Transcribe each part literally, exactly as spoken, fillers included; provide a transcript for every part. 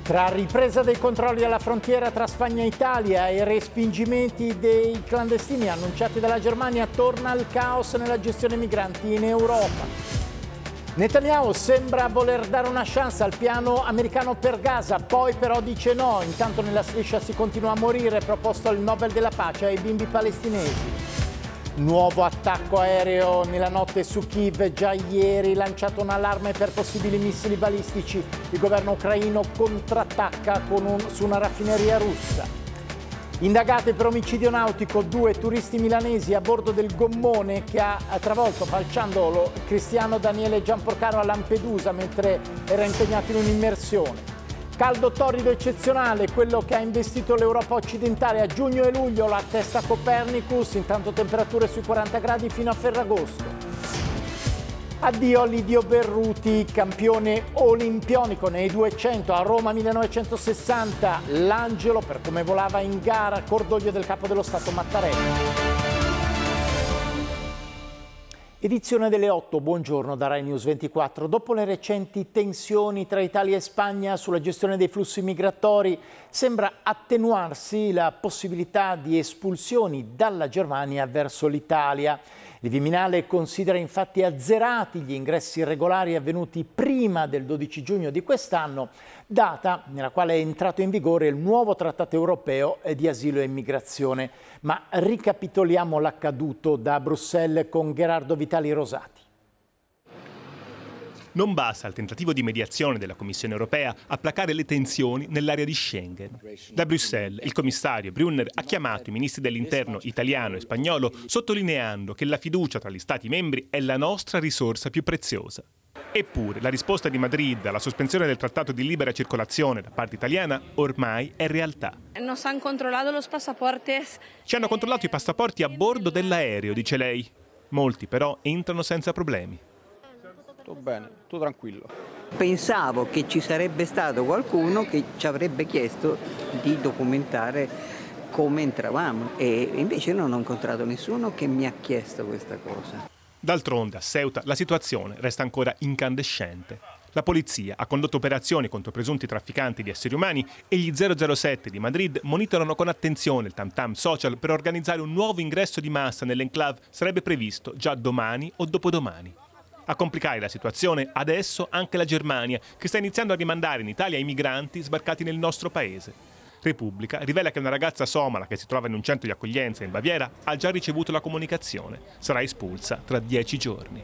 Tra ripresa dei controlli alla frontiera tra Spagna e Italia e respingimenti dei clandestini annunciati dalla Germania, torna il caos nella gestione migranti in Europa. Netanyahu sembra voler dare una chance al piano americano per Gaza, poi però dice no. Intanto nella striscia si continua a morire, proposto il Nobel della pace ai bimbi palestinesi. Nuovo attacco aereo nella notte su Kiev, già ieri lanciato un allarme per possibili missili balistici. Il governo ucraino contrattacca con un, su una raffineria russa. Indagate per omicidio nautico due turisti milanesi a bordo del gommone che ha travolto falciandolo Cristiano Daniele Gianporcaro a Lampedusa mentre era impegnato in un'immersione. Caldo torrido eccezionale, quello che ha investito l'Europa occidentale a giugno e luglio, la testa Copernicus, intanto temperature sui quaranta gradi fino a Ferragosto. Addio a Lidio Berruti, campione olimpionico nei duecento a Roma millenovecentosessanta, l'angelo per come volava in gara, cordoglio del capo dello Stato Mattarella. Edizione delle otto, buongiorno da Rai News ventiquattro. Dopo le recenti tensioni tra Italia e Spagna sulla gestione dei flussi migratori, sembra attenuarsi la possibilità di espulsioni dalla Germania verso l'Italia. Il Viminale considera infatti azzerati gli ingressi irregolari avvenuti prima del dodici giugno di quest'anno, data nella quale è entrato in vigore il nuovo Trattato europeo di asilo e immigrazione. Ma ricapitoliamo l'accaduto da Bruxelles con Gerardo Vitali Rosati. Non basta il tentativo di mediazione della Commissione europea a placare le tensioni nell'area di Schengen. Da Bruxelles, il commissario Brunner ha chiamato i ministri dell'interno italiano e spagnolo, sottolineando che la fiducia tra gli Stati membri è la nostra risorsa più preziosa. Eppure, la risposta di Madrid alla sospensione del trattato di libera circolazione da parte italiana ormai è realtà. Nos han controllato los pasaportes. Ci hanno controllato i passaporti a bordo dell'aereo, dice lei. Molti però entrano senza problemi. Tutto bene, tutto tranquillo. Pensavo che ci sarebbe stato qualcuno che ci avrebbe chiesto di documentare come entravamo e invece non ho incontrato nessuno che mi ha chiesto questa cosa. D'altronde a Ceuta la situazione resta ancora incandescente. La polizia ha condotto operazioni contro presunti trafficanti di esseri umani e gli zero zero sette di Madrid monitorano con attenzione il tam-tam social per organizzare un nuovo ingresso di massa nell'enclave sarebbe previsto già domani o dopodomani. A complicare la situazione adesso anche la Germania, che sta iniziando a rimandare in Italia i migranti sbarcati nel nostro paese. Repubblica rivela che una ragazza somala che si trova in un centro di accoglienza in Baviera ha già ricevuto la comunicazione. Sarà espulsa tra dieci giorni.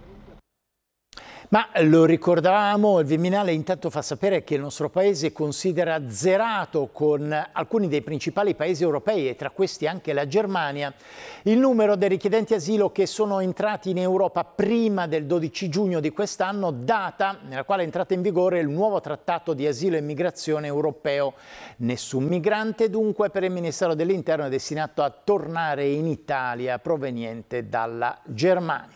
Ma lo ricordavamo, il Viminale intanto fa sapere che il nostro paese considera azzerato con alcuni dei principali paesi europei e tra questi anche la Germania il numero dei richiedenti asilo che sono entrati in Europa prima del dodici giugno di quest'anno, data nella quale è entrato in vigore il nuovo trattato di asilo e immigrazione europeo. Nessun migrante dunque per il Ministero dell'Interno è destinato a tornare in Italia proveniente dalla Germania.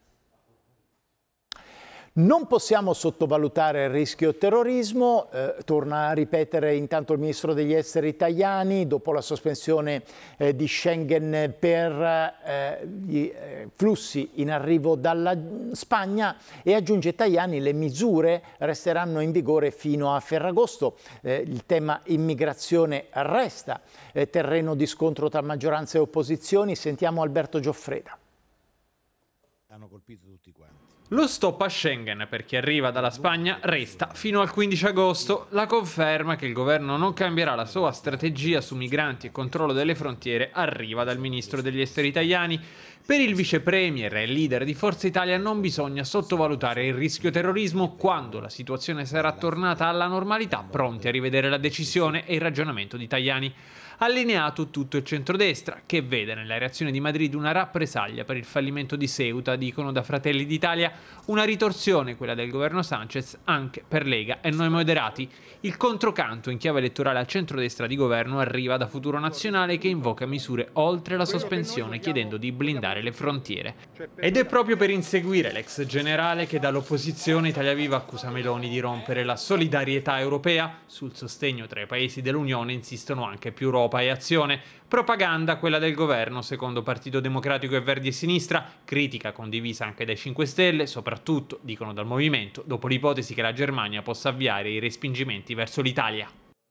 Non possiamo sottovalutare il rischio terrorismo, eh, torna a ripetere intanto il ministro degli esteri Tajani dopo la sospensione eh, di Schengen per eh, gli eh, flussi in arrivo dalla Spagna e aggiunge Tajani le misure resteranno in vigore fino a Ferragosto. Eh, il tema immigrazione resta eh, terreno di scontro tra maggioranza e opposizioni. Sentiamo Alberto Gioffreda. Hanno colpito tutti quanti. Lo stop a Schengen per chi arriva dalla Spagna resta fino al quindici agosto. La conferma che il governo non cambierà la sua strategia su migranti e controllo delle frontiere arriva dal ministro degli esteri Tajani. Per il vice premier e leader di Forza Italia non bisogna sottovalutare il rischio terrorismo quando la situazione sarà tornata alla normalità, pronti a rivedere la decisione e il ragionamento di Tajani. Allineato tutto il centrodestra, che vede nella reazione di Madrid una rappresaglia per il fallimento di Ceuta, dicono da Fratelli d'Italia, una ritorsione, quella del governo Sanchez, anche per Lega e Noi Moderati. Il controcanto in chiave elettorale al centrodestra di governo arriva da Futuro Nazionale che invoca misure oltre la sospensione chiedendo di blindare controllare le frontiere. Ed è proprio per inseguire l'ex generale che dall'opposizione Italia Viva accusa Meloni di rompere la solidarietà europea. Sul sostegno tra i paesi dell'Unione insistono anche più Europa e Azione. Propaganda quella del governo, secondo Partito Democratico e Verdi e Sinistra, critica condivisa anche dai cinque Stelle, soprattutto, dicono dal movimento, dopo l'ipotesi che la Germania possa avviare i respingimenti verso l'Italia.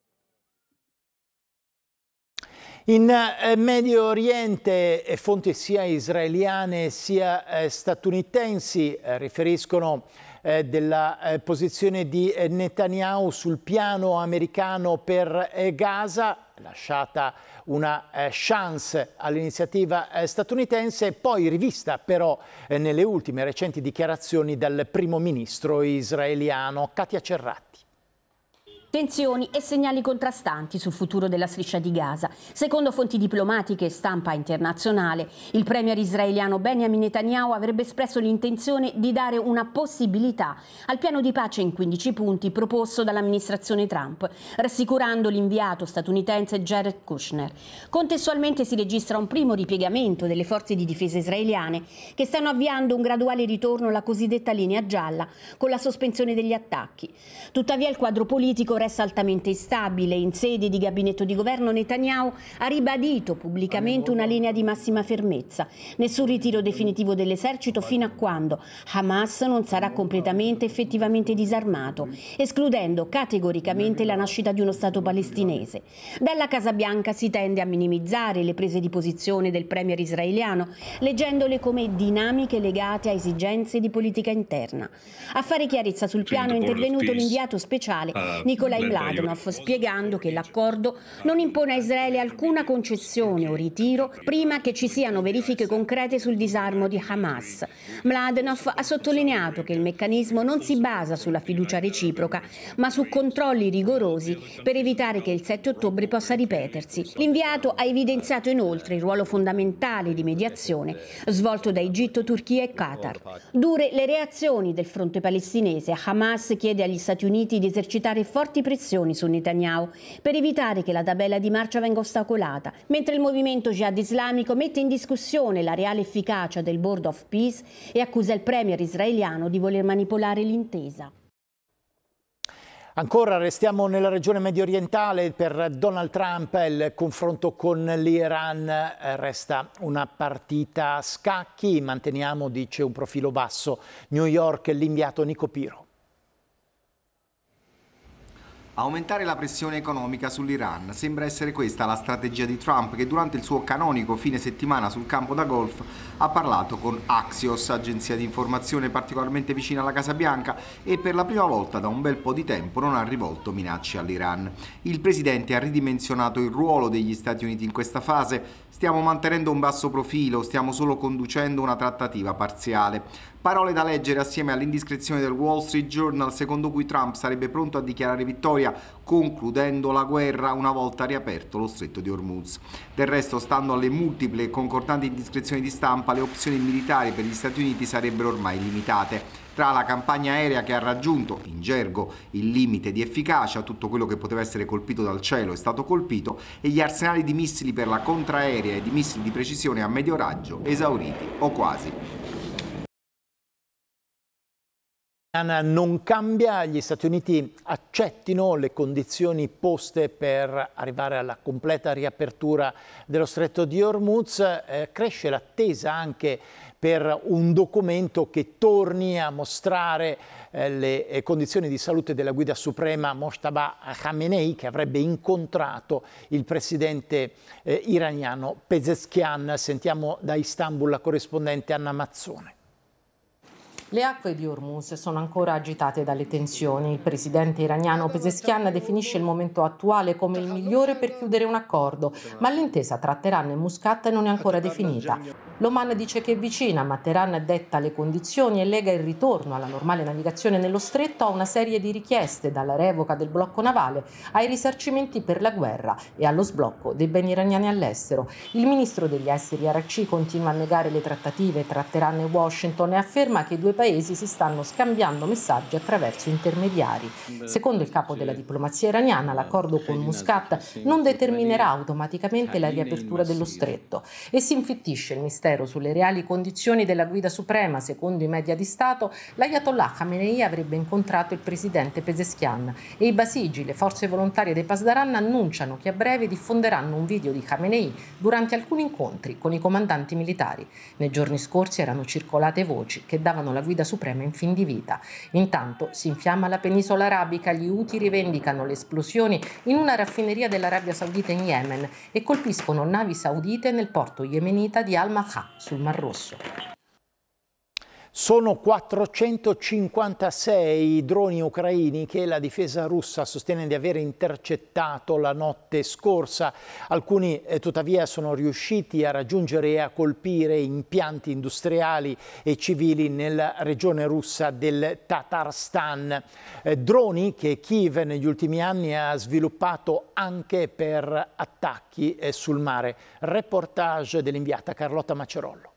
In eh, Medio Oriente eh, fonti sia israeliane sia eh, statunitensi eh, riferiscono eh, della eh, posizione di eh, Netanyahu sul piano americano per eh, Gaza, lasciata una eh, chance all'iniziativa eh, statunitense, poi rivista però eh, nelle ultime recenti dichiarazioni dal primo ministro israeliano. Katia Cerratti. Tensioni e segnali contrastanti sul futuro della striscia di Gaza. Secondo fonti diplomatiche e stampa internazionale, il premier israeliano Benjamin Netanyahu avrebbe espresso l'intenzione di dare una possibilità al piano di pace in quindici punti proposto dall'amministrazione Trump, rassicurando l'inviato statunitense Jared Kushner. Contestualmente si registra un primo ripiegamento delle forze di difesa israeliane che stanno avviando un graduale ritorno alla cosiddetta linea gialla con la sospensione degli attacchi. Tuttavia il quadro politico resta altamente instabile. In sede di gabinetto di governo Netanyahu ha ribadito pubblicamente una linea di massima fermezza, nessun ritiro definitivo dell'esercito fino a quando Hamas non sarà completamente effettivamente disarmato, escludendo categoricamente la nascita di uno Stato palestinese. Dalla Casa Bianca si tende a minimizzare le prese di posizione del premier israeliano, leggendole come dinamiche legate a esigenze di politica interna. A fare chiarezza sul piano è intervenuto l'inviato speciale Nikolai Mladenov, spiegando che l'accordo non impone a Israele alcuna concessione o ritiro prima che ci siano verifiche concrete sul disarmo di Hamas. Mladenov ha sottolineato che il meccanismo non si basa sulla fiducia reciproca, ma su controlli rigorosi per evitare che il sette ottobre possa ripetersi. L'inviato ha evidenziato inoltre il ruolo fondamentale di mediazione svolto da Egitto, Turchia e Qatar. Dure le reazioni del fronte palestinese. Hamas chiede agli Stati Uniti di esercitare forti pressioni su Netanyahu per evitare che la tabella di marcia venga ostacolata, mentre il movimento jihad islamico mette in discussione la reale efficacia del Board of Peace e accusa il premier israeliano di voler manipolare l'intesa. Ancora restiamo nella regione mediorientale. Per Donald Trump il confronto con l'Iran resta una partita a scacchi. Manteniamo, dice, un profilo basso. New York, l'inviato Nico Piro. Aumentare la pressione economica sull'Iran. Sembra essere questa la strategia di Trump, che durante il suo canonico fine settimana sul campo da golf ha parlato con Axios, agenzia di informazione particolarmente vicina alla Casa Bianca, e per la prima volta da un bel po' di tempo non ha rivolto minacce all'Iran. Il presidente ha ridimensionato il ruolo degli Stati Uniti in questa fase. Stiamo mantenendo un basso profilo, stiamo solo conducendo una trattativa parziale. Parole da leggere assieme all'indiscrezione del Wall Street Journal, secondo cui Trump sarebbe pronto a dichiarare vittoria concludendo la guerra una volta riaperto lo stretto di Hormuz. Del resto, stando alle multiple e concordanti indiscrezioni di stampa, le opzioni militari per gli Stati Uniti sarebbero ormai limitate. Tra la campagna aerea che ha raggiunto, in gergo, il limite di efficacia, tutto quello che poteva essere colpito dal cielo è stato colpito, e gli arsenali di missili per la contraerea e di missili di precisione a medio raggio esauriti o quasi. Non cambia, gli Stati Uniti accettino le condizioni poste per arrivare alla completa riapertura dello stretto di Hormuz. Eh, cresce l'attesa anche per un documento che torni a mostrare eh, le eh, condizioni di salute della guida suprema Mojtaba Khamenei, che avrebbe incontrato il presidente eh, iraniano Pezeshkian. Sentiamo da Istanbul la corrispondente Anna Mazzone. Le acque di Hormuz sono ancora agitate dalle tensioni. Il presidente iraniano Pezeshkian definisce il momento attuale come il migliore per chiudere un accordo, ma l'intesa tra Teheran e Muscat non è ancora definita. L'Oman dice che è vicina, ma Teheran detta le condizioni e lega il ritorno alla normale navigazione nello stretto a una serie di richieste, dalla revoca del blocco navale ai risarcimenti per la guerra e allo sblocco dei beni iraniani all'estero. Il ministro degli esteri Araghchi continua a negare le trattative tra Teheran e Washington e afferma che i due paesi si stanno scambiando messaggi attraverso intermediari. Secondo il capo della diplomazia iraniana, l'accordo con Muscat non determinerà automaticamente la riapertura dello stretto e si infittisce il mistero sulle reali condizioni della guida suprema. Secondo i media di Stato, l'Ayatollah Khamenei avrebbe incontrato il presidente Pezeshkian e i Basigi, le forze volontarie dei Pasdaran, annunciano che a breve diffonderanno un video di Khamenei durante alcuni incontri con i comandanti militari. Nei giorni scorsi erano circolate voci che davano la guida suprema in fin di vita. Intanto si infiamma la penisola arabica, gli Houthi rivendicano le esplosioni in una raffineria dell'Arabia Saudita in Yemen e colpiscono navi saudite nel porto yemenita di Al-Makha sul Mar Rosso. Sono quattrocentocinquantasei i droni ucraini che la difesa russa sostiene di aver intercettato la notte scorsa. Alcuni eh, tuttavia sono riusciti a raggiungere e a colpire impianti industriali e civili nella regione russa del Tatarstan. Eh, droni che Kiev negli ultimi anni ha sviluppato anche per attacchi eh, sul mare. Reportage dell'inviata Carlotta Macerollo.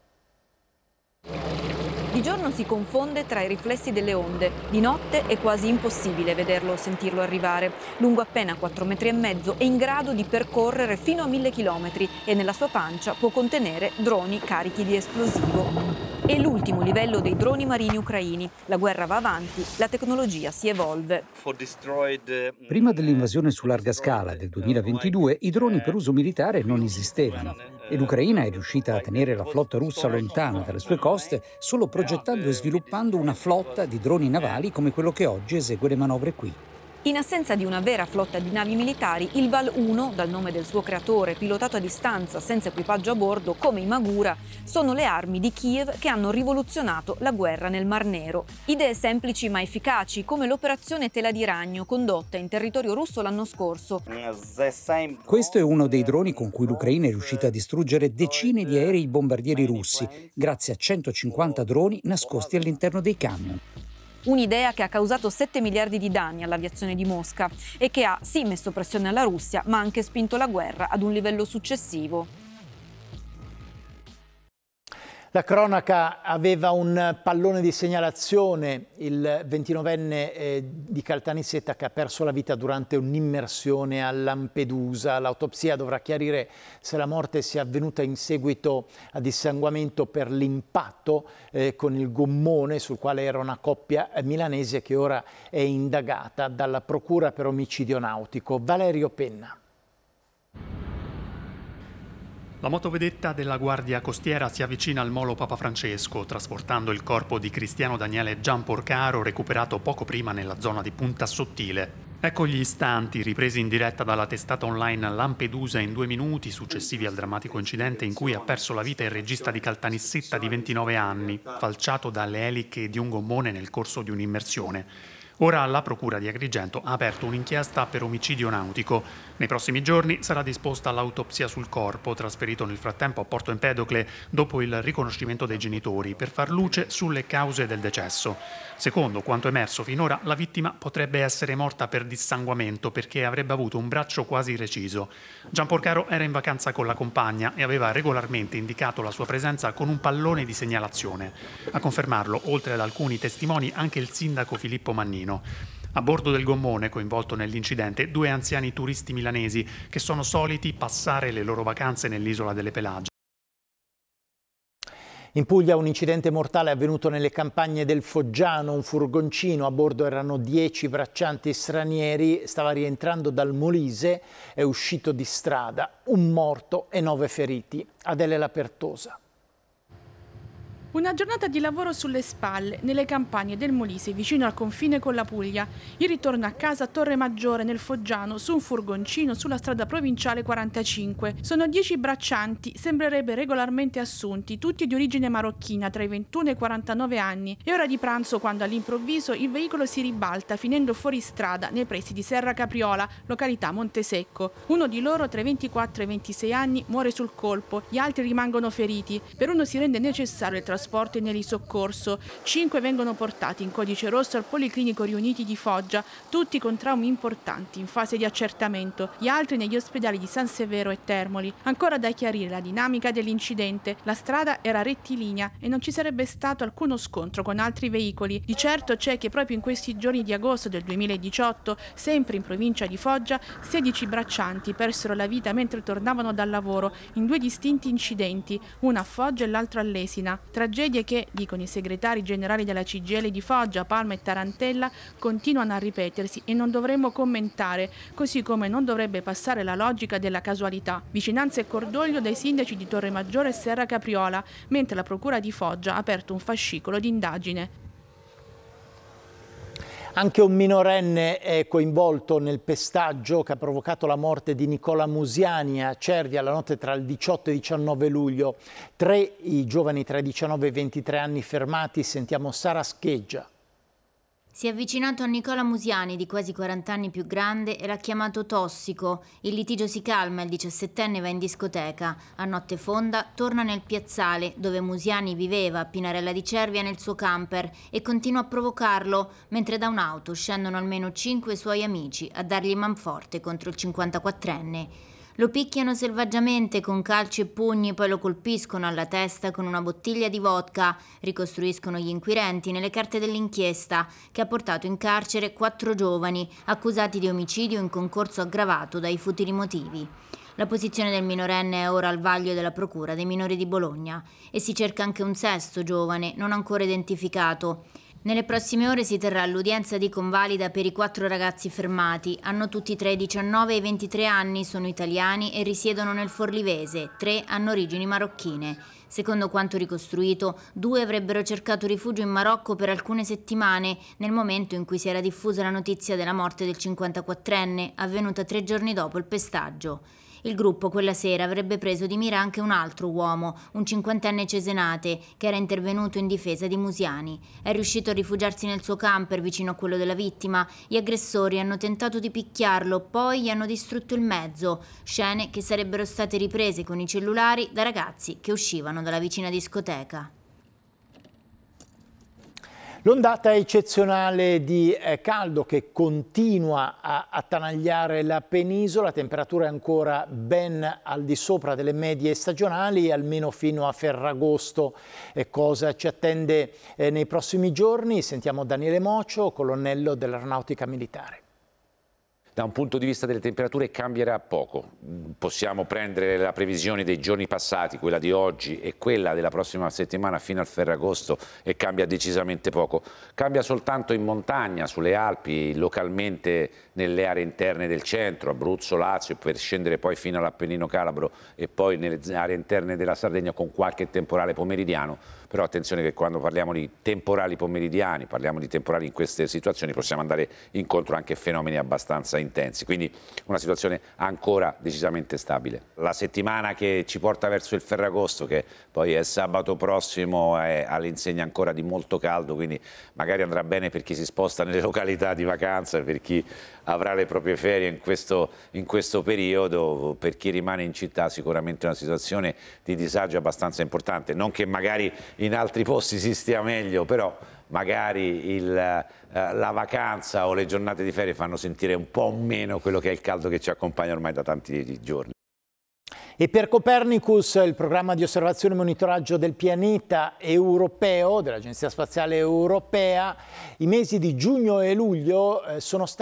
Di giorno si confonde tra i riflessi delle onde, di notte è quasi impossibile vederlo o sentirlo arrivare. Lungo appena quattro metri e mezzo, è in grado di percorrere fino a mille chilometri e nella sua pancia può contenere droni carichi di esplosivo. È l'ultimo livello dei droni marini ucraini. La guerra va avanti, la tecnologia si evolve. Prima dell'invasione su larga scala del duemilaventidue, i droni per uso militare non esistevano e l'Ucraina è riuscita a tenere la flotta russa lontana dalle sue coste solo progettando e sviluppando una flotta di droni navali come quello che oggi esegue le manovre qui. In assenza di una vera flotta di navi militari, il Val uno, dal nome del suo creatore, pilotato a distanza senza equipaggio a bordo, come i Magura, sono le armi di Kiev che hanno rivoluzionato la guerra nel Mar Nero. Idee semplici ma efficaci, come l'operazione Tela di Ragno, condotta in territorio russo l'anno scorso. Questo è uno dei droni con cui l'Ucraina è riuscita a distruggere decine di aerei bombardieri russi, grazie a centocinquanta droni nascosti all'interno dei camion. Un'idea che ha causato sette miliardi di danni all'aviazione di Mosca e che ha sì messo pressione alla Russia, ma anche spinto la guerra ad un livello successivo. La cronaca aveva un pallone di segnalazione, il ventinovenne eh, di Caltanissetta che ha perso la vita durante un'immersione a Lampedusa. L'autopsia dovrà chiarire se la morte sia avvenuta in seguito a dissanguamento per l'impatto eh, con il gommone sul quale era una coppia milanese che ora è indagata dalla Procura per omicidio nautico. Valerio Penna. La motovedetta della Guardia Costiera si avvicina al molo Papa Francesco, trasportando il corpo di Cristiano Daniele Gianporcaro, recuperato poco prima nella zona di Punta Sottile. Ecco gli istanti ripresi in diretta dalla testata online Lampedusa in due minuti, successivi al drammatico incidente in cui ha perso la vita il regista di Caltanissetta di ventinove anni, falciato dalle eliche di un gommone nel corso di un'immersione. Ora la Procura di Agrigento ha aperto un'inchiesta per omicidio nautico. Nei prossimi giorni sarà disposta l'autopsia sul corpo, trasferito nel frattempo a Porto Empedocle dopo il riconoscimento dei genitori, per far luce sulle cause del decesso. Secondo quanto emerso finora, la vittima potrebbe essere morta per dissanguamento perché avrebbe avuto un braccio quasi reciso. Gianporcaro era in vacanza con la compagna e aveva regolarmente indicato la sua presenza con un pallone di segnalazione. A confermarlo, oltre ad alcuni testimoni, anche il sindaco Filippo Mannino. A bordo del gommone coinvolto nell'incidente due anziani turisti milanesi che sono soliti passare le loro vacanze nell'isola delle Pelagie. In Puglia un incidente mortale è avvenuto nelle campagne del Foggiano, un furgoncino, a bordo erano dieci braccianti stranieri, stava rientrando dal Molise, è uscito di strada, un morto e nove feriti. Adele Lapertosa. Una giornata di lavoro sulle spalle, nelle campagne del Molise, vicino al confine con la Puglia. Il ritorno a casa a Torre Maggiore, nel Foggiano, su un furgoncino sulla strada provinciale quarantacinque. Sono dieci braccianti, sembrerebbe regolarmente assunti, tutti di origine marocchina, tra i ventuno e i quarantanove anni. È ora di pranzo quando all'improvviso il veicolo si ribalta, finendo fuori strada, nei pressi di Serra Capriola, località Montesecco. Uno di loro, tra i ventiquattro e i ventisei anni, muore sul colpo, gli altri rimangono feriti. Per uno si rende necessario il trasporto trasporto e nell'isoccorso. Cinque vengono portati in codice rosso al Policlinico Riuniti di Foggia, tutti con traumi importanti in fase di accertamento, gli altri negli ospedali di San Severo e Termoli. Ancora da chiarire la dinamica dell'incidente. La strada era rettilinea e non ci sarebbe stato alcuno scontro con altri veicoli. Di certo c'è che proprio in questi giorni di agosto del duemiladiciotto, sempre in provincia di Foggia, sedici braccianti persero la vita mentre tornavano dal lavoro in due distinti incidenti, una a Foggia e l'altra all'Esina. Tragedie che, dicono i segretari generali della C G I L di Foggia, Palma e Tarantella, continuano a ripetersi e non dovremmo commentare, così come non dovrebbe passare la logica della casualità. Vicinanza e cordoglio dai sindaci di Torremaggiore e Serra Capriola, mentre la Procura di Foggia ha aperto un fascicolo di indagine. Anche un minorenne è coinvolto nel pestaggio che ha provocato la morte di Nicola Musiani a Cervia la notte tra il diciotto e il diciannove luglio. Tre i giovani tra i diciannove e i ventitré anni fermati. Sentiamo Sara Scheggia. Si è avvicinato a Nicola Musiani, di quasi quaranta anni più grande, e l'ha chiamato tossico. Il litigio si calma, il diciassettenne va in discoteca. A notte fonda torna nel piazzale, dove Musiani viveva, a Pinarella di Cervia, nel suo camper, e continua a provocarlo, mentre da un'auto scendono almeno cinque suoi amici a dargli manforte contro il cinquantaquattrenne. Lo picchiano selvaggiamente con calci e pugni, poi lo colpiscono alla testa con una bottiglia di vodka, ricostruiscono gli inquirenti nelle carte dell'inchiesta, che ha portato in carcere quattro giovani accusati di omicidio in concorso aggravato dai futili motivi. La posizione del minorenne è ora al vaglio della Procura dei minori di Bologna e si cerca anche un sesto giovane, non ancora identificato. Nelle prossime ore si terrà l'udienza di convalida per i quattro ragazzi fermati. Hanno tutti tra i diciannove e i ventitré anni, sono italiani e risiedono nel Forlivese. Tre hanno origini marocchine. Secondo quanto ricostruito, due avrebbero cercato rifugio in Marocco per alcune settimane, nel momento in cui si era diffusa la notizia della morte del cinquantaquattrenne, avvenuta tre giorni dopo il pestaggio. Il gruppo quella sera avrebbe preso di mira anche un altro uomo, un cinquantenne cesenate, che era intervenuto in difesa di Musiani. È riuscito a rifugiarsi nel suo camper vicino a quello della vittima. Gli aggressori hanno tentato di picchiarlo, poi gli hanno distrutto il mezzo. Scene che sarebbero state riprese con i cellulari da ragazzi che uscivano dalla vicina discoteca. L'ondata eccezionale di eh, caldo che continua a attanagliare la penisola, la temperatura è ancora ben al di sopra delle medie stagionali, almeno fino a Ferragosto. E cosa ci attende eh, nei prossimi giorni? Sentiamo Daniele Mocio, colonnello dell'Aeronautica Militare. Da un punto di vista delle temperature cambierà poco. Possiamo prendere la previsione dei giorni passati, quella di oggi e quella della prossima settimana fino al Ferragosto, e cambia decisamente poco. Cambia soltanto in montagna, sulle Alpi, localmente nelle aree interne del centro, Abruzzo, Lazio, per scendere poi fino all'Appennino Calabro e poi nelle aree interne della Sardegna con qualche temporale pomeridiano. Però attenzione che quando parliamo di temporali pomeridiani, parliamo di temporali in queste situazioni, possiamo andare incontro anche a fenomeni abbastanza intensi, quindi una situazione ancora decisamente stabile. La settimana che ci porta verso il Ferragosto, che poi è sabato prossimo, è all'insegna ancora di molto caldo, quindi magari andrà bene per chi si sposta nelle località di vacanza, per chi avrà le proprie ferie in questo, in questo periodo. Per chi rimane in città sicuramente una situazione di disagio abbastanza importante, non che magari in altri posti si stia meglio, però magari il, eh, la vacanza o le giornate di ferie fanno sentire un po' meno quello che è il caldo che ci accompagna ormai da tanti giorni. E per Copernicus, il programma di osservazione e monitoraggio del pianeta europeo, dell'Agenzia Spaziale Europea, i mesi di giugno e luglio eh, sono stati